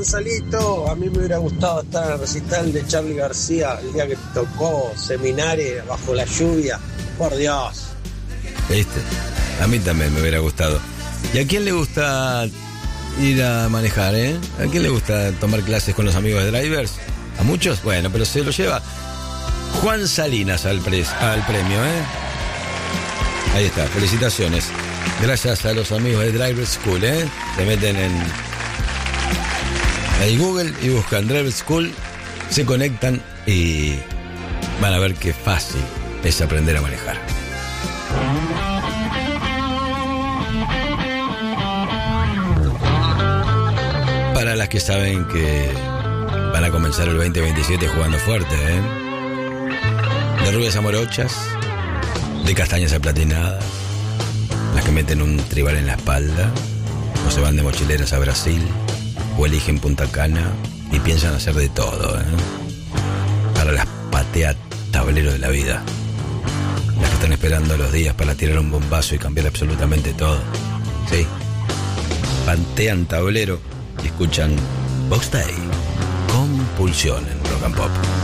Gonzalito. A mí me hubiera gustado estar en el recital de Charly García el día que tocó Seminario bajo la lluvia. Por Dios. ¿Viste? A mí también me hubiera gustado. ¿Y a quién le gusta ir a manejar, ¿A quién le gusta tomar clases con los amigos de Drivers? ¿A muchos? Bueno, pero se lo lleva Juan Salinas al premio, Ahí está, felicitaciones. Gracias a los amigos de Driver School, Se meten en ahí Google y buscan Driver School, se conectan y van a ver qué fácil es aprender a manejar. Para las que saben que van a comenzar el 2027 jugando fuerte, De rubias a morochas, de castañas a platinadas, las que meten un tribal en la espalda, o se van de mochileras a Brasil, o eligen Punta Cana y piensan hacer de todo, para las patea tablero de la vida. Las que están esperando los días para tirar un bombazo y cambiar absolutamente todo. Sí, patean tablero y escuchan Box Day, Compulsión en Rock and Pop.